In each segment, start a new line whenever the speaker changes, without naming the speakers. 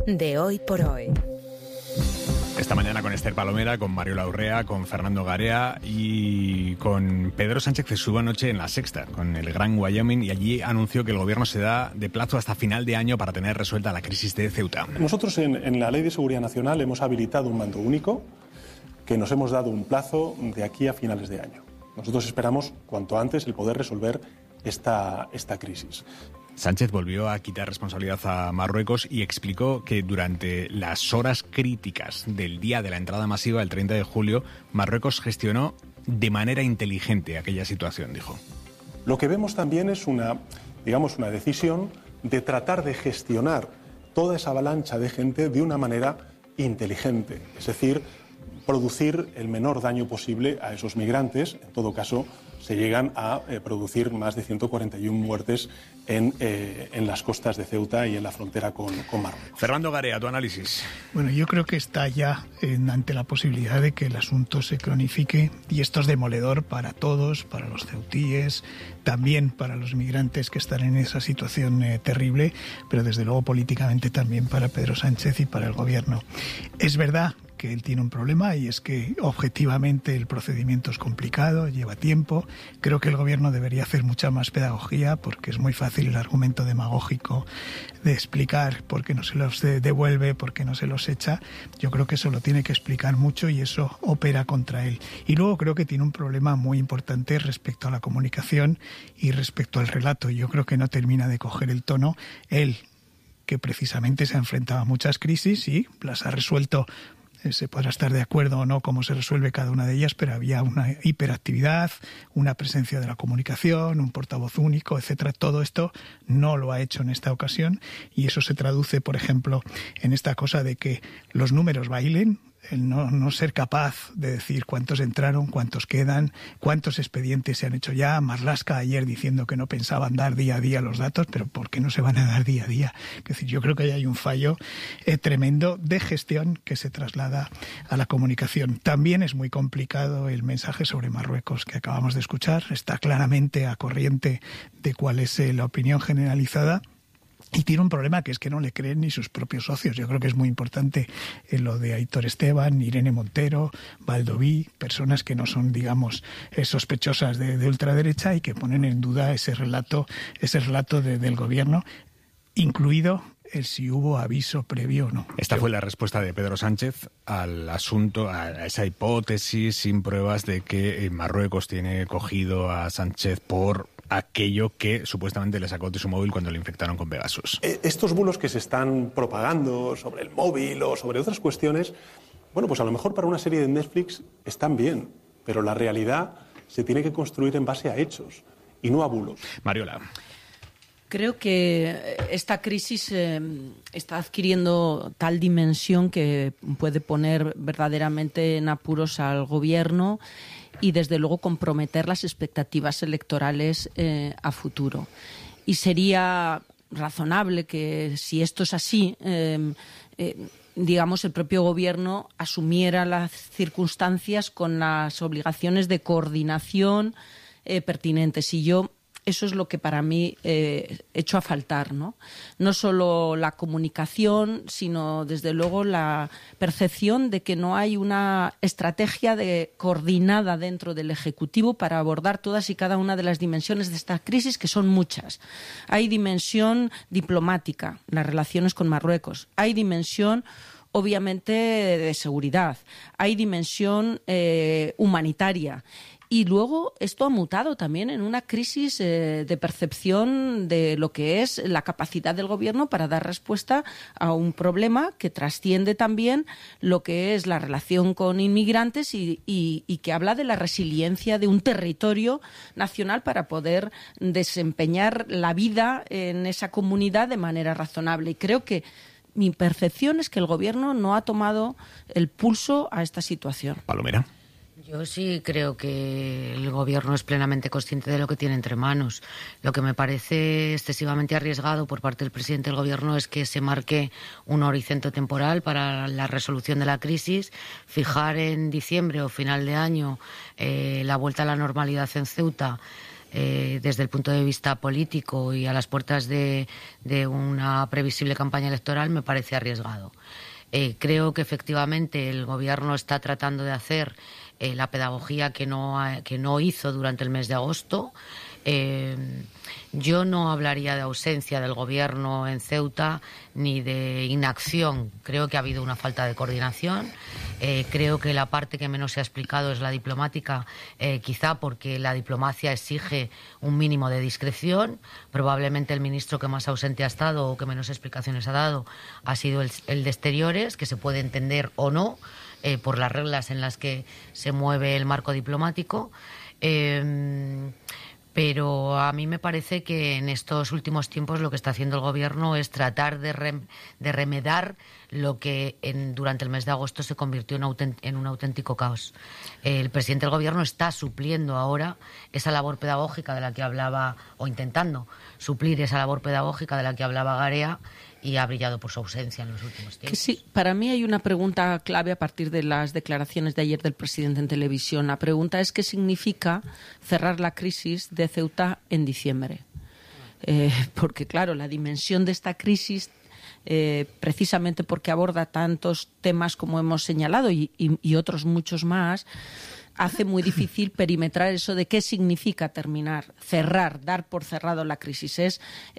de Hoy por Hoy.
Esta mañana con Esther Palomera, con Mariola Urrea, con Fernando Garea y con Pedro Sánchez, que estuvo anoche en La Sexta, con el Gran Wyoming, y allí anunció que el gobierno se da de plazo hasta final de año para tener resuelta la crisis de Ceuta.
Nosotros en la Ley de Seguridad Nacional hemos habilitado un mando único que nos hemos dado un plazo de aquí a finales de año. Nosotros esperamos cuanto antes el poder resolver esta crisis.
Sánchez volvió a quitar responsabilidad a Marruecos y explicó que durante las horas críticas del día de la entrada masiva, el 30 de julio, Marruecos gestionó de manera inteligente aquella situación, dijo.
Lo que vemos también es una decisión de tratar de gestionar toda esa avalancha de gente de una manera inteligente, es decir, producir el menor daño posible a esos migrantes. En todo caso, se llegan a producir más de 141 muertes en las costas de Ceuta y en la frontera con Marruecos.
Fernando Garea, tu análisis.
Bueno, yo creo que está ya ante la posibilidad de que el asunto se cronifique, y esto es demoledor para todos, para los ceutíes, también para los migrantes que están en esa situación terrible, pero desde luego políticamente también para Pedro Sánchez y para el gobierno. Es verdad que él tiene un problema, y es que objetivamente el procedimiento es complicado, lleva tiempo. Creo que el gobierno debería hacer mucha más pedagogía, porque es muy fácil el argumento demagógico de explicar por qué no se los devuelve, por qué no se los echa. Yo creo que eso lo tiene que explicar mucho, y eso opera contra él. Y luego creo que tiene un problema muy importante respecto a la comunicación y respecto al relato. Yo creo que no termina de coger el tono. Él, que precisamente se ha enfrentado a muchas crisis y las ha resuelto. Se podrá estar de acuerdo o no cómo se resuelve cada una de ellas, pero había una hiperactividad, una presencia de la comunicación, un portavoz único, etcétera. Todo esto no lo ha hecho en esta ocasión, y eso se traduce, por ejemplo, en esta cosa de que los números bailen, el no ser capaz de decir cuántos entraron, cuántos quedan, cuántos expedientes se han hecho ya. Marlaska ayer diciendo que no pensaban dar día a día los datos, pero ¿por qué no se van a dar día a día? Es decir, yo creo que ahí hay un fallo tremendo de gestión que se traslada a la comunicación. También es muy complicado el mensaje sobre Marruecos que acabamos de escuchar. Está claramente a corriente de cuál es la opinión generalizada. Y tiene un problema, que es que no le creen ni sus propios socios. Yo creo que es muy importante lo de Aitor Esteban, Irene Montero, Baldoví, personas que no son, digamos, sospechosas de ultraderecha, y que ponen en duda ese relato del gobierno, incluido el si hubo aviso previo o no.
Esta fue la respuesta de Pedro Sánchez al asunto, a esa hipótesis sin pruebas de que Marruecos tiene cogido a Sánchez por aquello que supuestamente le sacó de su móvil cuando le infectaron con Pegasus.
Estos bulos que se están propagando sobre el móvil o sobre otras cuestiones, bueno, pues a lo mejor para una serie de Netflix están bien, pero la realidad se tiene que construir en base a hechos y no a bulos.
Mariola.
Creo que esta crisis está adquiriendo tal dimensión que puede poner verdaderamente en apuros al gobierno y, desde luego, comprometer las expectativas electorales a futuro. Y sería razonable que, si esto es así, digamos, el propio gobierno asumiera las circunstancias con las obligaciones de coordinación pertinentes. Y eso es lo que para mí echo a faltar, ¿no? No solo la comunicación, sino desde luego la percepción de que no hay una estrategia coordinada dentro del Ejecutivo para abordar todas y cada una de las dimensiones de esta crisis, que son muchas. Hay dimensión diplomática, las relaciones con Marruecos. Hay dimensión, obviamente, de seguridad. Hay dimensión humanitaria. Y luego esto ha mutado también en una crisis de percepción de lo que es la capacidad del gobierno para dar respuesta a un problema que trasciende también lo que es la relación con inmigrantes y que habla de la resiliencia de un territorio nacional para poder desempeñar la vida en esa comunidad de manera razonable. Y creo que mi percepción es que el gobierno no ha tomado el pulso a esta situación.
Palomera.
Yo sí creo que el gobierno es plenamente consciente de lo que tiene entre manos. Lo que me parece excesivamente arriesgado por parte del presidente del gobierno es que se marque un horizonte temporal para la resolución de la crisis, fijar en diciembre o final de año la vuelta a la normalidad en Ceuta, desde el punto de vista político y a las puertas de una previsible campaña electoral, me parece arriesgado. Creo que efectivamente el Gobierno está tratando de hacer la pedagogía que no hizo durante el mes de agosto. Yo no hablaría de ausencia del Gobierno en Ceuta ni de inacción. Creo que ha habido una falta de coordinación. Creo que la parte que menos se ha explicado es la diplomática, quizá porque la diplomacia exige un mínimo de discreción. Probablemente el ministro que más ausente ha estado o que menos explicaciones ha dado ha sido el de Exteriores, que se puede entender o no por las reglas en las que se mueve el marco diplomático. Pero a mí me parece que en estos últimos tiempos lo que está haciendo el Gobierno es tratar de remedar lo que durante el mes de agosto se convirtió en un auténtico caos. El presidente del Gobierno está supliendo ahora esa labor pedagógica de la que hablaba, o intentando suplir esa labor pedagógica de la que hablaba Garea, y ha brillado por su ausencia en los últimos tiempos.
Que sí, para mí hay una pregunta clave a partir de las declaraciones de ayer del presidente en televisión. La pregunta es ¿qué significa cerrar la crisis de Ceuta en diciembre? Porque, claro, la dimensión de esta crisis, precisamente porque aborda tantos temas como hemos señalado y otros muchos más, hace muy difícil perimetrar eso de qué significa terminar, cerrar, dar por cerrado la crisis. Es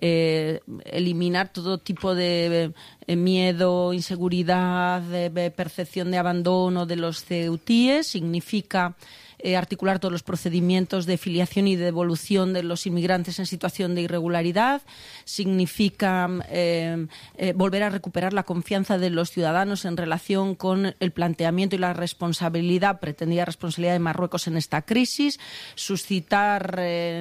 eliminar todo tipo de miedo, inseguridad, de percepción de abandono de los ceutíes. Significa articular todos los procedimientos de filiación y de devolución de los inmigrantes en situación de irregularidad. Significa volver a recuperar la confianza de los ciudadanos en relación con el planteamiento y la responsabilidad, pretendida responsabilidad de Marruecos en esta crisis. Suscitar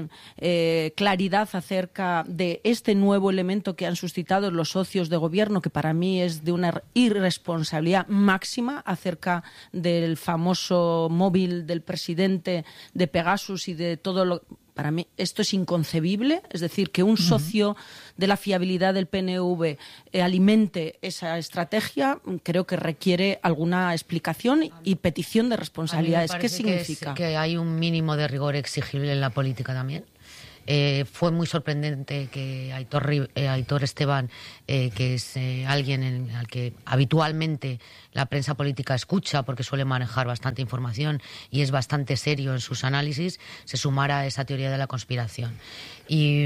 claridad acerca de este nuevo elemento que han suscitado los socios de gobierno, que para mí es de una irresponsabilidad máxima, acerca del famoso móvil del presidente de Pegasus y de todo lo... Para mí esto es inconcebible, es decir, que un socio de la fiabilidad del PNV alimente esa estrategia, creo que requiere alguna explicación y petición de responsabilidades. ¿Qué significa?
Que hay un mínimo de rigor exigible en la política también. Fue muy sorprendente que Aitor Esteban, que es alguien al que habitualmente la prensa política escucha porque suele manejar bastante información y es bastante serio en sus análisis, se sumara a esa teoría de la conspiración. Y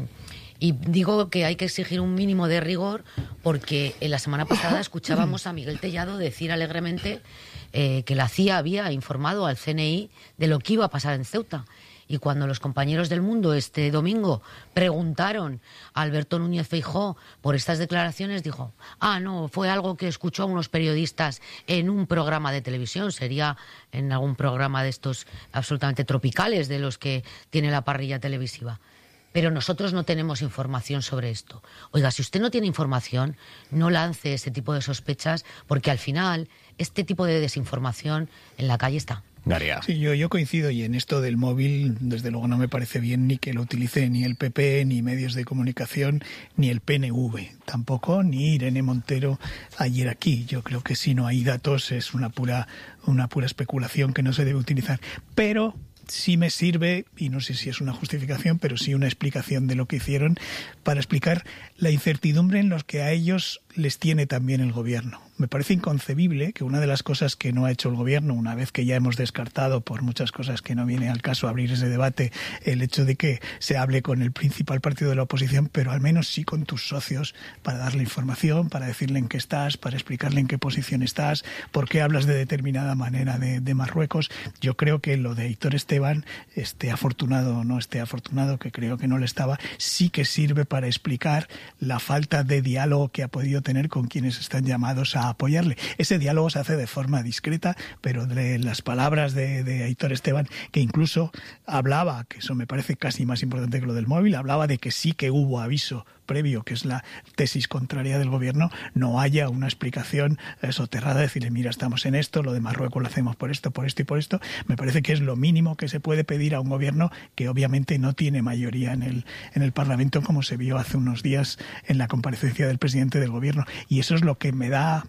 digo que hay que exigir un mínimo de rigor porque la semana pasada escuchábamos a Miguel Tellado decir alegremente que la CIA había informado al CNI de lo que iba a pasar en Ceuta. Y cuando los compañeros del Mundo este domingo preguntaron a Alberto Núñez Feijóo por estas declaraciones, dijo, no, fue algo que escuchó a unos periodistas en un programa de televisión, sería en algún programa de estos absolutamente tropicales de los que tiene la parrilla televisiva. Pero nosotros no tenemos información sobre esto. Oiga, si usted no tiene información, no lance ese tipo de sospechas, porque al final este tipo de desinformación en la calle está.
Garea.
Sí, yo coincido, y en esto del móvil, desde luego no me parece bien ni que lo utilice ni el PP, ni medios de comunicación, ni el PNV, tampoco, ni Irene Montero ayer aquí. Yo creo que si no hay datos es una pura especulación que no se debe utilizar. Pero sí me sirve, y no sé si es una justificación, pero sí una explicación de lo que hicieron, para explicar la incertidumbre en los que a ellos les tiene también el gobierno. Me parece inconcebible que una de las cosas que no ha hecho el gobierno, una vez que ya hemos descartado por muchas cosas que no viene al caso abrir ese debate, el hecho de que se hable con el principal partido de la oposición, pero al menos sí con tus socios, para darle información, para decirle en qué estás, para explicarle en qué posición estás, por qué hablas de determinada manera de Marruecos. Yo creo que lo de Aitor Esteban, esté afortunado o no esté afortunado, que creo que no lo estaba, sí que sirve para explicar la falta de diálogo que ha podido tener con quienes están llamados a apoyarle. Ese diálogo se hace de forma discreta, pero de las palabras de Aitor Esteban, que incluso hablaba, que eso me parece casi más importante que lo del móvil, hablaba de que sí que hubo aviso previo, que es la tesis contraria del gobierno, no haya una explicación soterrada, decirle, mira, estamos en esto, lo de Marruecos lo hacemos por esto y por esto. Me parece que es lo mínimo que se puede pedir a un gobierno que obviamente no tiene mayoría en el Parlamento, como se vio hace unos días en la comparecencia del presidente del gobierno. Y eso es lo que me da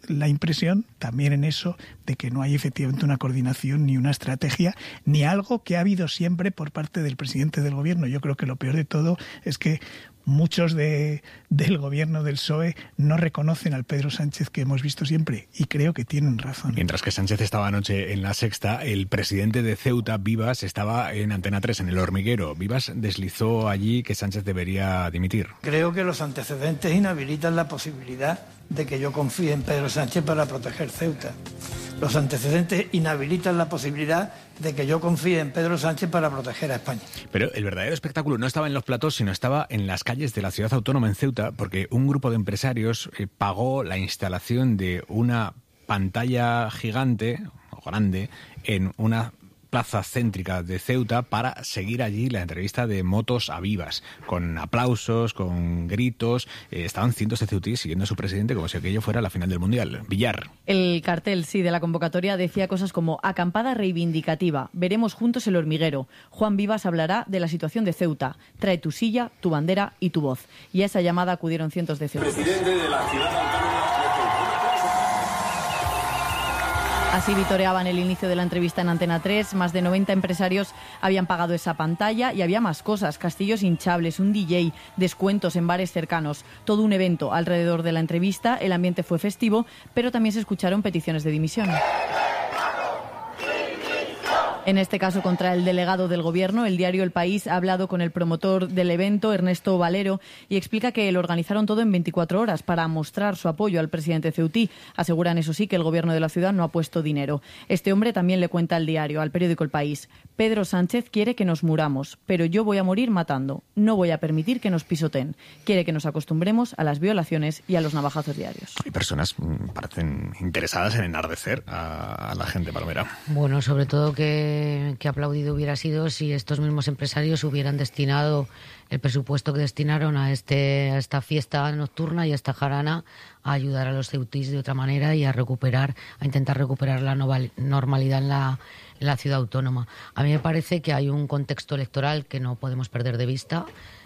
la impresión, también en eso, de que no hay efectivamente una coordinación ni una estrategia, ni algo que ha habido siempre por parte del presidente del gobierno. Yo creo que lo peor de todo es que muchos del gobierno del PSOE no reconocen al Pedro Sánchez que hemos visto siempre, y creo que tienen razón.
Mientras que Sánchez estaba anoche en La Sexta, el presidente de Ceuta, Vivas, estaba en Antena 3, en El Hormiguero. Vivas deslizó allí que Sánchez debería dimitir.
Creo que los antecedentes inhabilitan la posibilidad de que yo confíe en Pedro Sánchez para proteger Ceuta. Los antecedentes inhabilitan la posibilidad de que yo confíe en Pedro Sánchez para proteger a España.
Pero el verdadero espectáculo no estaba en los platós, sino estaba en las calles de la ciudad autónoma en Ceuta, porque un grupo de empresarios pagó la instalación de una pantalla gigante, o grande, en una plaza céntrica de Ceuta para seguir allí la entrevista de Motos a Vivas, con aplausos, con gritos. Estaban cientos de ceutíes siguiendo a su presidente como si aquello fuera la final del Mundial. Villar.
El cartel, sí, de la convocatoria decía cosas como acampada reivindicativa, veremos juntos El Hormiguero, Juan Vivas hablará de la situación de Ceuta, trae tu silla, tu bandera y tu voz. Y a esa llamada acudieron cientos de ceutíes.
Presidente de la ciudad autónoma.
Así vitoreaban el inicio de la entrevista en Antena 3. Más de 90 empresarios habían pagado esa pantalla y había más cosas. Castillos hinchables, un DJ, descuentos en bares cercanos. Todo un evento alrededor de la entrevista. El ambiente fue festivo, pero también se escucharon peticiones de dimisión. En este caso contra el delegado del Gobierno. El diario El País ha hablado con el promotor del evento, Ernesto Valero, y explica que lo organizaron todo en 24 horas para mostrar su apoyo al presidente ceutí. Aseguran, eso sí, que el Gobierno de la ciudad no ha puesto dinero. Este hombre también le cuenta al diario, al periódico El País: Pedro Sánchez quiere que nos muramos, pero yo voy a morir matando. No voy a permitir que nos pisoteen. Quiere que nos acostumbremos a las violaciones y a los navajazos diarios.
Hay personas parecen interesadas en enardecer a la gente palomera.
Bueno, sobre todo que aplaudido hubiera sido si estos mismos empresarios hubieran destinado el presupuesto que destinaron a esta fiesta nocturna y a esta jarana a ayudar a los ceutís de otra manera y a intentar recuperar la normalidad en la ciudad autónoma. A mí me parece que hay un contexto electoral que no podemos perder de vista.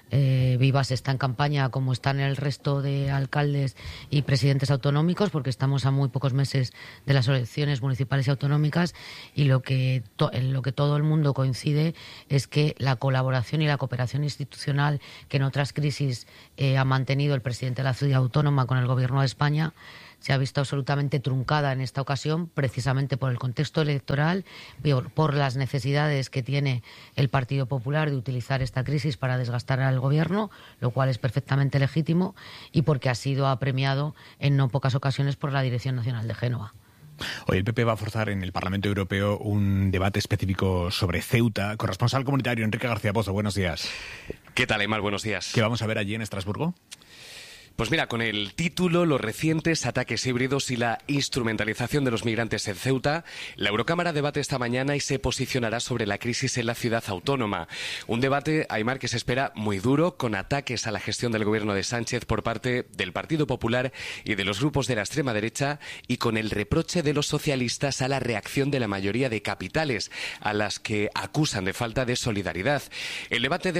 Vivas está en campaña como están el resto de alcaldes y presidentes autonómicos, porque estamos a muy pocos meses de las elecciones municipales y autonómicas, y en lo que todo el mundo coincide es que la colaboración y la cooperación institucional que en otras crisis ha mantenido el presidente de la ciudad autónoma con el Gobierno de España se ha visto absolutamente truncada en esta ocasión, precisamente por el contexto electoral, por las necesidades que tiene el Partido Popular de utilizar esta crisis para desgastar al Gobierno, lo cual es perfectamente legítimo, y porque ha sido apremiado en no pocas ocasiones por la Dirección Nacional de Génova.
Hoy el PP va a forzar en el Parlamento Europeo un debate específico sobre Ceuta. Corresponsal comunitario Enrique García Pozo, buenos días.
¿Qué tal, Aymar? Buenos días.
¿Qué vamos a ver allí en Estrasburgo?
Pues mira, con el título Los recientes ataques híbridos y la instrumentalización de los migrantes en Ceuta, la Eurocámara debate esta mañana y se posicionará sobre la crisis en la ciudad autónoma. Un debate, Aymar, que se espera muy duro, con ataques a la gestión del gobierno de Sánchez por parte del Partido Popular y de los grupos de la extrema derecha, y con el reproche de los socialistas a la reacción de la mayoría de capitales, a las que acusan de falta de solidaridad. El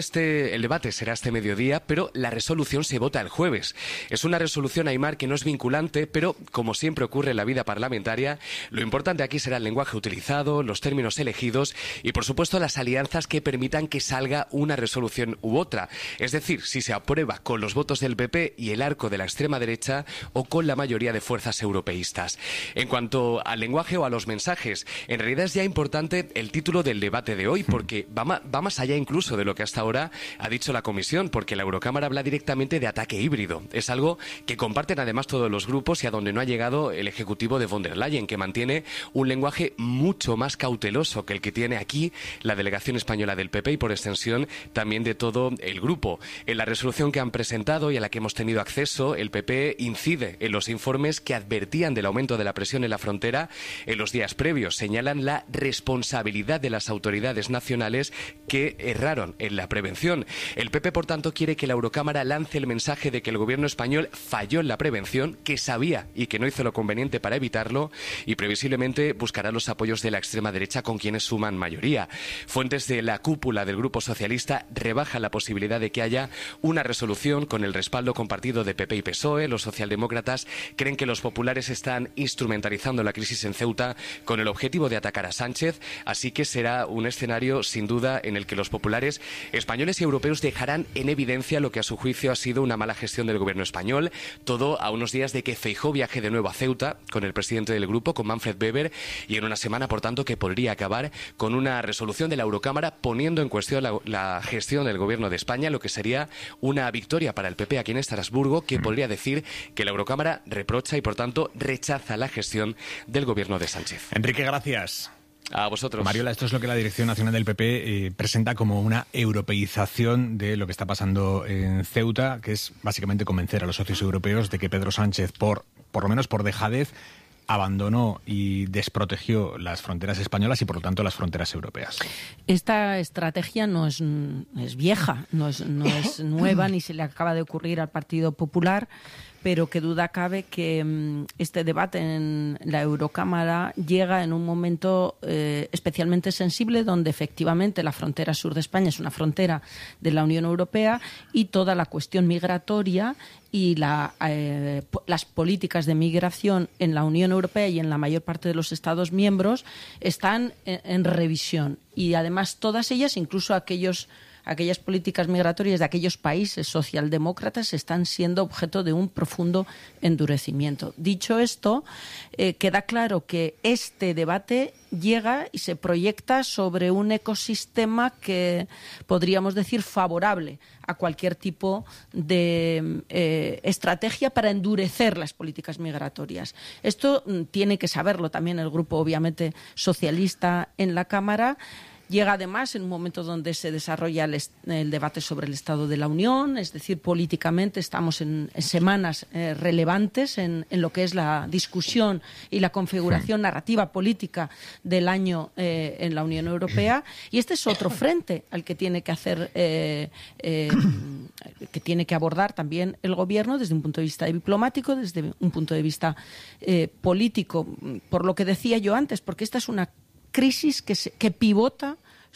debate será este mediodía, pero la resolución se vota el jueves. Es una resolución, Aymar, que no es vinculante, pero como siempre ocurre en la vida parlamentaria, lo importante aquí será el lenguaje utilizado, los términos elegidos y, por supuesto, las alianzas que permitan que salga una resolución u otra. Es decir, si se aprueba con los votos del PP y el arco de la extrema derecha o con la mayoría de fuerzas europeístas. En cuanto al lenguaje o a los mensajes, en realidad es ya importante el título del debate de hoy, porque va más allá incluso de lo que hasta ahora ha dicho la Comisión, porque la Eurocámara habla directamente de ataque híbrido. Es algo que comparten además todos los grupos y a donde no ha llegado el Ejecutivo de von der Leyen, que mantiene un lenguaje mucho más cauteloso que el que tiene aquí la delegación española del PP y por extensión también de todo el grupo. En la resolución que han presentado y a la que hemos tenido acceso, el PP incide en los informes que advertían del aumento de la presión en la frontera en los días previos. Señalan la responsabilidad de las autoridades nacionales que erraron en la prevención. El PP, por tanto, quiere que la Eurocámara lance el mensaje de que el Gobierno gobierno español falló en la prevención, que sabía y que no hizo lo conveniente para evitarlo, y previsiblemente buscará los apoyos de la extrema derecha con quienes suman mayoría. Fuentes de la cúpula del Grupo Socialista rebajan la posibilidad de que haya una resolución con el respaldo compartido de PP y PSOE. Los socialdemócratas creen que los populares están instrumentalizando la crisis en Ceuta con el objetivo de atacar a Sánchez, así que será un escenario sin duda en el que los populares españoles y europeos dejarán en evidencia lo que a su juicio ha sido una mala gestión del gobierno español. Todo a unos días de que Feijóo viaje de nuevo a Ceuta con el presidente del grupo, con Manfred Weber, y en una semana, por tanto, que podría acabar con una resolución de la Eurocámara poniendo en cuestión la gestión del gobierno de España, lo que sería una victoria para el PP aquí en Estrasburgo, que podría decir que la Eurocámara reprocha y, por tanto, rechaza la gestión del gobierno de Sánchez.
Enrique, gracias.
A vosotros.
Mariola, esto es lo que la Dirección Nacional del PP presenta como una europeización de lo que está pasando en Ceuta, que es básicamente convencer a los socios europeos de que Pedro Sánchez, por lo menos por dejadez, abandonó y desprotegió las fronteras españolas y, por lo tanto, las fronteras europeas.
Esta estrategia no es vieja, no es nueva, ni se le acaba de ocurrir al Partido Popular, pero que duda cabe que este debate en la Eurocámara llega en un momento especialmente sensible, donde efectivamente la frontera sur de España es una frontera de la Unión Europea y toda la cuestión migratoria y las políticas de migración en la Unión Europea y en la mayor parte de los Estados miembros están en revisión. Y además todas ellas, incluso aquellas políticas migratorias de aquellos países socialdemócratas, están siendo objeto de un profundo endurecimiento. Dicho esto, queda claro que este debate llega y se proyecta sobre un ecosistema que podríamos decir favorable a cualquier tipo de estrategia para endurecer las políticas migratorias. Esto tiene que saberlo también el grupo, obviamente, socialista en la Cámara. Llega además en un momento donde se desarrolla el debate sobre el Estado de la Unión, es decir, políticamente estamos en semanas relevantes en lo que es la discusión y la configuración narrativa política del año en la Unión Europea, y este es otro frente al que tiene que hacer, que tiene que abordar también el Gobierno desde un punto de vista diplomático, desde un punto de vista político, por lo que decía yo antes, porque esta es una crisis que pivota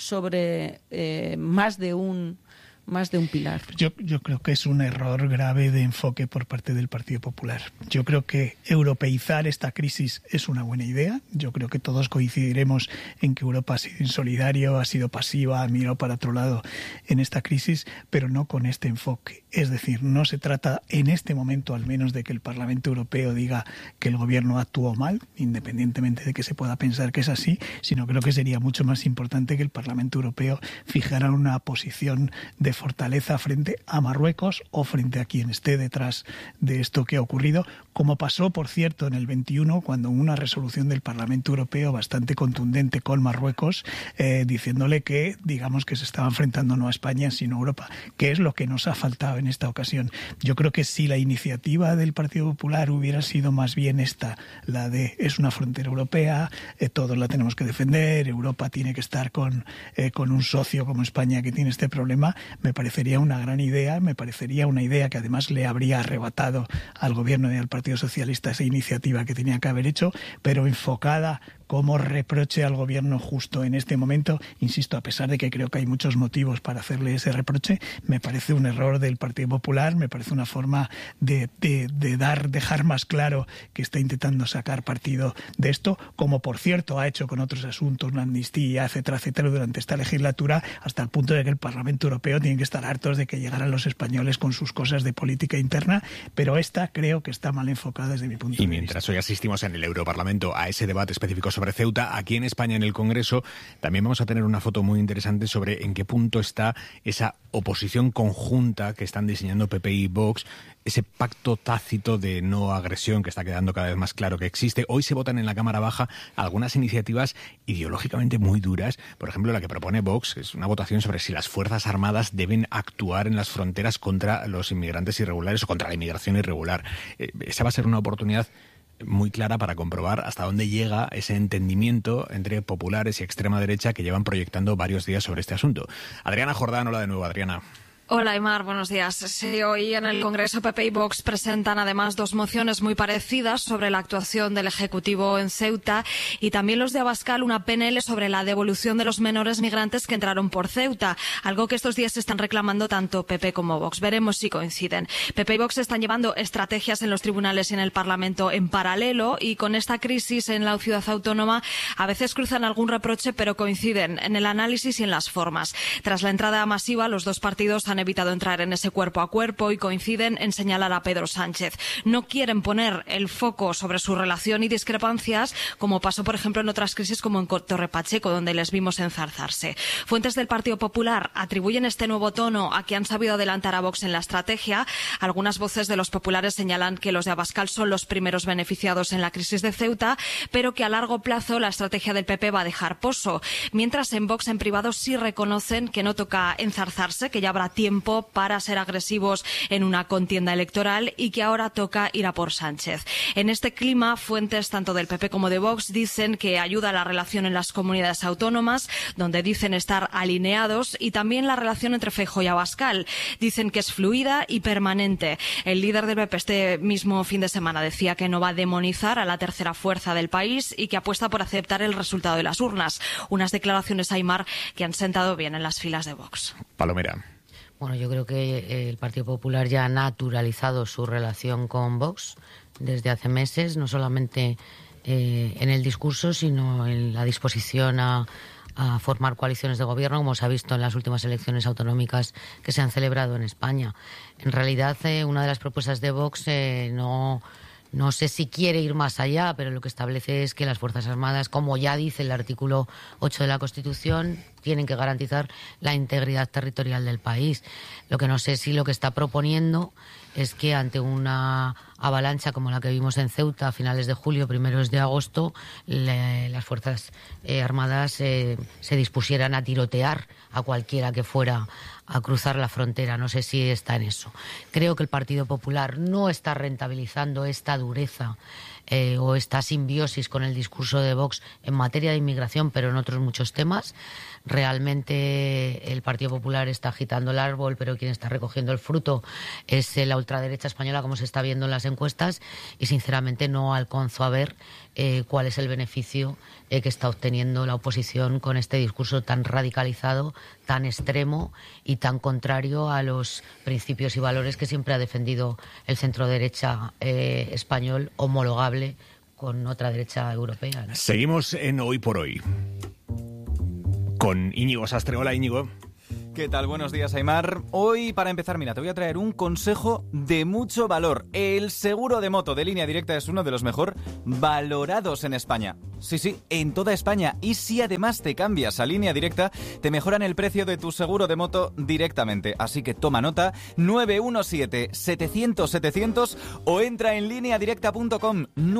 sobre más de un pilar.
Yo creo que es un error grave de enfoque por parte del Partido Popular. Yo creo que europeizar esta crisis es una buena idea. Yo creo que todos coincidiremos en que Europa ha sido insolidaria, ha sido pasiva, ha mirado para otro lado en esta crisis, pero no con este enfoque. Es decir, no se trata en este momento al menos de que el Parlamento Europeo diga que el gobierno actuó mal, independientemente de que se pueda pensar que es así, sino creo que sería mucho más importante que el Parlamento Europeo fijara una posición de fortaleza frente a Marruecos o frente a quien esté detrás de esto que ha ocurrido, como pasó, por cierto, en el 21, cuando una resolución del Parlamento Europeo bastante contundente con Marruecos, diciéndole que, digamos, que se estaba enfrentando no a España, sino a Europa, que es lo que nos ha faltado en esta ocasión. Yo creo que si la iniciativa del Partido Popular hubiera sido más bien esta, la de es una frontera europea, todos la tenemos que defender, Europa tiene que estar con un socio como España que tiene este problema, me parecería una gran idea, me parecería una idea que además le habría arrebatado al Gobierno y al Partido Socialista esa iniciativa que tenía que haber hecho, pero enfocada como reproche al Gobierno justo en este momento. Insisto, a pesar de que creo que hay muchos motivos para hacerle ese reproche, me parece un error del Partido Popular, me parece una forma de dejar más claro que está intentando sacar partido de esto, como por cierto ha hecho con otros asuntos, la amnistía, etcétera, etcétera, durante esta legislatura, hasta el punto de que el Parlamento Europeo tiene que estar hartos de que llegaran los españoles con sus cosas de política interna, pero esta creo que está mal enfocada desde mi punto de vista.
Y mientras hoy asistimos en el Europarlamento a ese debate específico sobre Ceuta, aquí en España, en el Congreso, también vamos a tener una foto muy interesante sobre en qué punto está esa oposición conjunta que están diseñando PP y Vox, ese pacto tácito de no agresión que está quedando cada vez más claro que existe. Hoy se votan en la Cámara Baja algunas iniciativas ideológicamente muy duras. Por ejemplo, la que propone Vox es una votación sobre si las Fuerzas Armadas deben actuar en las fronteras contra los inmigrantes irregulares o contra la inmigración irregular. Esa va a ser una oportunidad muy clara para comprobar hasta dónde llega ese entendimiento entre populares y extrema derecha que llevan proyectando varios días sobre este asunto. Adriana Jordán, hola de nuevo, Adriana.
Hola, Aimar, buenos días. Sí, hoy en el Congreso PP y Vox presentan además dos mociones muy parecidas sobre la actuación del Ejecutivo en Ceuta y también los de Abascal una PNL sobre la devolución de los menores migrantes que entraron por Ceuta, algo que estos días están reclamando tanto PP como Vox. Veremos si coinciden. PP y Vox están llevando estrategias en los tribunales y en el Parlamento en paralelo y con esta crisis en la ciudad autónoma a veces cruzan algún reproche pero coinciden en el análisis y en las formas. Tras la entrada masiva, los dos partidos han evitado entrar en ese cuerpo a cuerpo y coinciden en señalar a Pedro Sánchez. No quieren poner el foco sobre su relación y discrepancias, como pasó, por ejemplo, en otras crisis como en Torre Pacheco, donde les vimos enzarzarse. Fuentes del Partido Popular atribuyen este nuevo tono a que han sabido adelantar a Vox en la estrategia. Algunas voces de los populares señalan que los de Abascal son los primeros beneficiados en la crisis de Ceuta, pero que a largo plazo la estrategia del PP va a dejar pozo. Mientras en Vox en privado sí reconocen que no toca enzarzarse, que ya habrá tiempo para ser agresivos en una contienda electoral y que ahora toca ir a por Sánchez. En este clima, fuentes tanto del PP como de Vox dicen que ayuda a la relación en las comunidades autónomas, donde dicen estar alineados, y también la relación entre Feijóo y Abascal. Dicen que es fluida y permanente. El líder del PP este mismo fin de semana decía que no va a demonizar a la tercera fuerza del país y que apuesta por aceptar el resultado de las urnas. Unas declaraciones, Aimar, que han sentado bien en las filas de Vox.
Palomera.
Bueno, yo creo que el Partido Popular ya ha naturalizado su relación con Vox desde hace meses, no solamente en el discurso, sino en la disposición a formar coaliciones de gobierno, como se ha visto en las últimas elecciones autonómicas que se han celebrado en España. En realidad, una de las propuestas de Vox no sé si quiere ir más allá, pero lo que establece es que las Fuerzas Armadas, como ya dice el artículo 8 de la Constitución, tienen que garantizar la integridad territorial del país. Lo que no sé si lo que está proponiendo es que ante una avalancha como la que vimos en Ceuta a finales de julio, primeros de agosto, las Fuerzas Armadas se dispusieran a tirotear a cualquiera que fuera a cruzar la frontera. No sé si está en eso. Creo que el Partido Popular no está rentabilizando esta dureza o esta simbiosis con el discurso de Vox en materia de inmigración, pero en otros muchos temas. Realmente el Partido Popular está agitando el árbol, pero quien está recogiendo el fruto es la ultraderecha española, como se está viendo en las encuestas, y sinceramente no alcanzo a ver cuál es el beneficio que está obteniendo la oposición con este discurso tan radicalizado, tan extremo y tan contrario a los principios y valores que siempre ha defendido el centro-derecha español, homologable con otra derecha europea, ¿no?
Seguimos en Hoy por Hoy con Íñigo Sastre. Hola, Íñigo.
¿Qué tal? Buenos días, Aimar. Hoy, para empezar, mira, te voy a traer un consejo de mucho valor. El seguro de moto de Línea Directa es uno de los mejor valorados en España. Sí, en toda España. Y si además te cambias a Línea Directa, te mejoran el precio de tu seguro de moto directamente. Así que toma nota, 917-700-700 o entra en lineadirecta.com,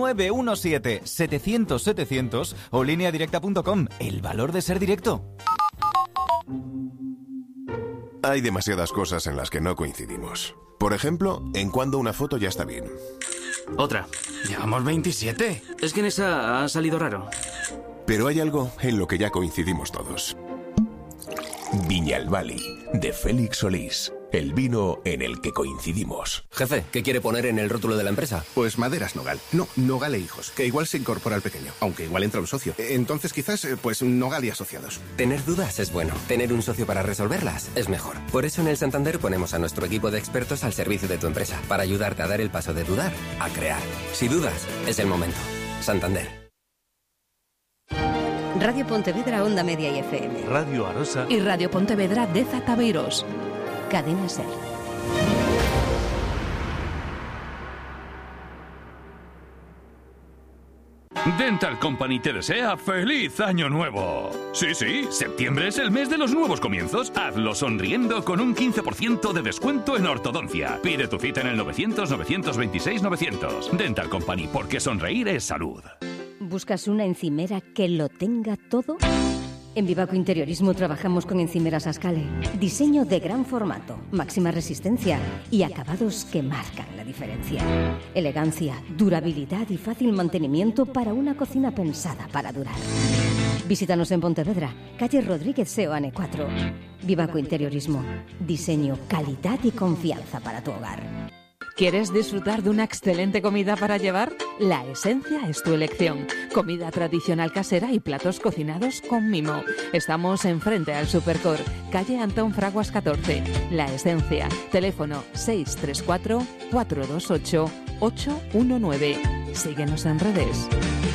917-700-700 o lineadirecta.com. El valor de ser directo.
Hay demasiadas cosas en las que no coincidimos. Por ejemplo, en cuándo una foto ya está bien.
Otra. Llevamos 27. Es que en esa ha salido raro.
Pero hay algo en lo que ya coincidimos todos. Viñalbali, de Félix Solís. El vino en el que coincidimos.
Jefe, ¿qué quiere poner en el rótulo de la empresa?
Pues Maderas Nogal. No, Nogal e Hijos, que igual se incorpora al pequeño, aunque igual entra un socio. Entonces quizás, pues Nogal y Asociados.
Tener dudas es bueno. Tener un socio para resolverlas es mejor. Por eso en el Santander ponemos a nuestro equipo de expertos al servicio de tu empresa, para ayudarte a dar el paso de dudar a crear. Si dudas, es el momento. Santander.
Radio Pontevedra, Onda Media y FM.
Radio Arosa.
Y Radio Pontevedra, Deza Tabeiros. Cadena SER.
Dental Company te desea ¡Feliz Año Nuevo! Sí, septiembre es el mes de los nuevos comienzos. Hazlo sonriendo con un 15% de descuento en ortodoncia. Pide tu cita en el 900-926-900. Dental Company, porque sonreír es salud.
¿Buscas una encimera que lo tenga todo? En Vivaco Interiorismo trabajamos con encimeras Ascale. Diseño de gran formato, máxima resistencia y acabados que marcan la diferencia. Elegancia, durabilidad y fácil mantenimiento para una cocina pensada para durar. Visítanos en Pontevedra, calle Rodríguez Seoane 4. Vivaco Interiorismo. Diseño, calidad y confianza para tu hogar.
¿Quieres disfrutar de una excelente comida para llevar? La Esencia es tu elección. Comida tradicional casera y platos cocinados con mimo. Estamos enfrente al Supercor, calle Antón Fraguas 14. La Esencia. Teléfono 634-428-819. Síguenos en redes.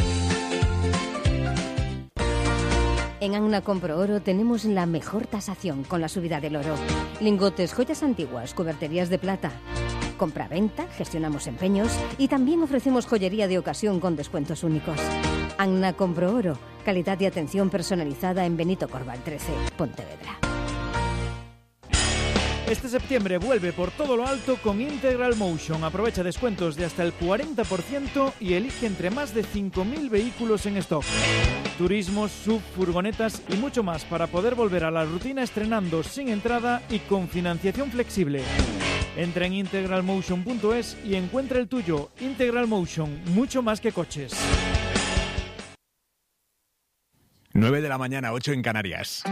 En Anna Compro Oro tenemos la mejor tasación con la subida del oro. Lingotes, joyas antiguas, cuberterías de plata. Compra-venta, gestionamos empeños y también ofrecemos joyería de ocasión con descuentos únicos. Anna Compro Oro, calidad y atención personalizada en Benito Corval 13, Pontevedra.
Este septiembre vuelve por todo lo alto con Integral Motion. Aprovecha descuentos de hasta el 40% y elige entre más de 5.000 vehículos en stock. Turismos, sub, furgonetas y mucho más para poder volver a la rutina estrenando sin entrada y con financiación flexible. Entra en integralmotion.es y encuentra el tuyo. Integral Motion, mucho más que coches.
9 de la mañana, 8 en Canarias.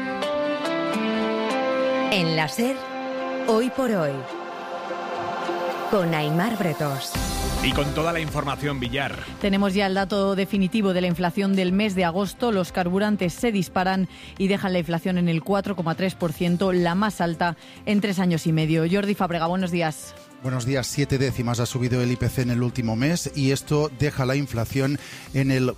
En la SER, hoy por hoy, con Aimar Bretos.
Y con toda la información, Villar.
Tenemos ya el dato definitivo de la inflación del mes de agosto. Los carburantes se disparan y dejan la inflación en el 4,3%, la más alta en 3 años y medio. Jordi Fábrega, buenos días.
Buenos días. 7 décimas ha subido el IPC en el último mes y esto deja la inflación en el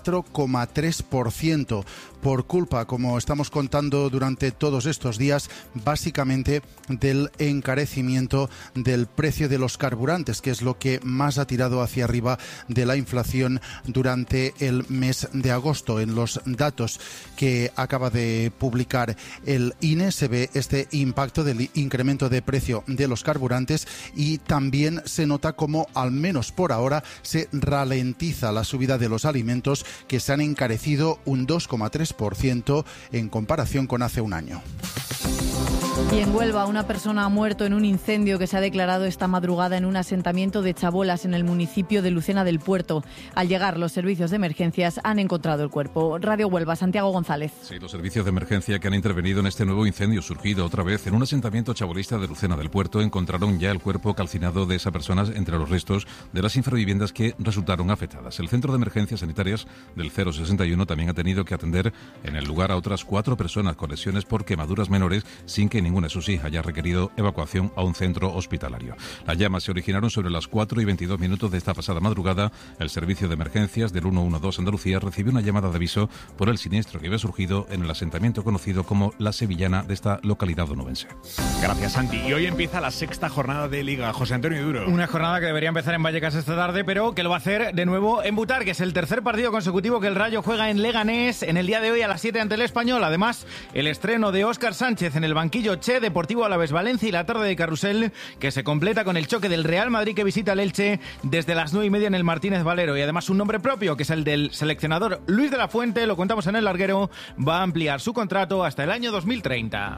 4,3%. Por culpa, como estamos contando durante todos estos días, básicamente del encarecimiento del precio de los carburantes, que es lo que más ha tirado hacia arriba de la inflación durante el mes de agosto. En los datos que acaba de publicar el INE se ve este impacto del incremento de precio de los carburantes y también se nota como, al menos por ahora, se ralentiza la subida de los alimentos, que se han encarecido un 2,3% en comparación con hace un año.
Y en Huelva, una persona ha muerto en un incendio que se ha declarado esta madrugada en un asentamiento de chabolas en el municipio de Lucena del Puerto. Al llegar los servicios de emergencias han encontrado el cuerpo. Radio Huelva, Santiago González.
Sí, los servicios de emergencia que han intervenido en este nuevo incendio surgido otra vez en un asentamiento chabolista de Lucena del Puerto encontraron ya el cuerpo calcinado de esa persona entre los restos de las infraviviendas que resultaron afectadas. El Centro de Emergencias Sanitarias del 061 también ha tenido que atender en el lugar a otras 4 personas con lesiones por quemaduras menores, sin que ninguna, eso sí, haya requerido evacuación a un centro hospitalario. Las llamas se originaron sobre las 4:22 de esta pasada madrugada. El servicio de emergencias del 112 Andalucía recibió una llamada de aviso por el siniestro que había surgido en el asentamiento conocido como La Sevillana de esta localidad onubense.
Gracias, Santi. Y hoy empieza la 6ª jornada de Liga. José Antonio Duro.
Una jornada que debería empezar en Vallecas esta tarde, pero que lo va a hacer de nuevo en Butar, que es el tercer partido consecutivo que el Rayo juega en Leganés en el día de hoy a las 7 ante el Español. Además, el estreno de Óscar Sánchez en el banquillo Deportivo Alavés Valencia y la tarde de carrusel, que se completa con el choque del Real Madrid que visita el Elche desde las 9:30 en el Martínez Valero. Y además un nombre propio, que es el del seleccionador Luis de la Fuente, lo contamos en El Larguero, va a ampliar su contrato hasta el año 2030.